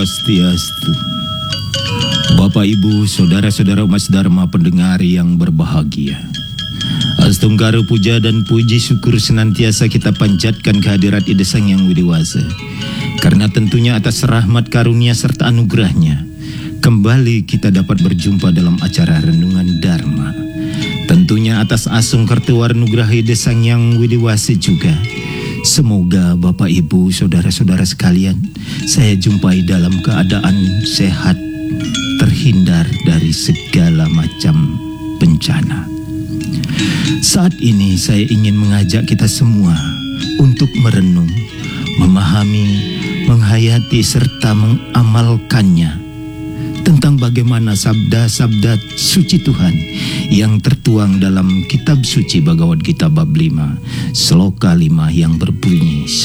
Swastiastu. Bapak, Ibu, saudara-saudara umat Dharma pendengar yang berbahagia. Astungkara puja dan puji syukur senantiasa kita panjatkan kehadirat Ida Sang Yang Widiwasa. Karena tentunya atas rahmat karunia serta anugerahnya, kembali kita dapat berjumpa dalam acara Renungan Dharma. Tentunya atas asung kartuwarnugraha Ida Sang Yang Widiwasa juga. Semoga Bapak, Ibu, saudara-saudara sekalian, saya jumpai dalam keadaan sehat, terhindar dari segala macam bencana. Saat ini saya ingin mengajak kita semua untuk merenung, memahami, menghayati serta mengamalkannya tentang bagaimana sabda-sabda suci Tuhan yang tertuang dalam kitab suci Bhagavad Gita bab 5, sloka 5 yang berbunyi